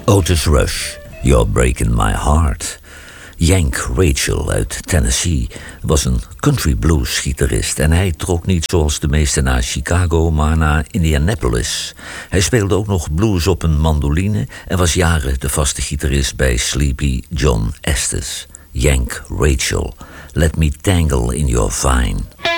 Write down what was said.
Otis Rush, You're Breaking My Heart. Yank Rachel uit Tennessee was een country blues gitarist en hij trok niet zoals de meesten naar Chicago, maar naar Indianapolis. Hij speelde ook nog blues op een mandoline en was jaren de vaste gitarist bij Sleepy John Estes. Yank Rachel, Let Me Tangle in Your Vine.